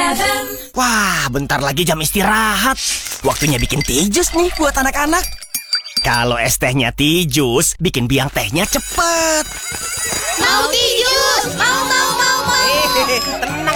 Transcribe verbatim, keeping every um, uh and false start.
F M. Wah, bentar lagi jam istirahat. Waktunya bikin tea jus nih buat anak-anak. Kalau es tehnya tea jus, bikin biang tehnya cepet. Mau tea jus, mau mau mau mau. Hehehe, tenang.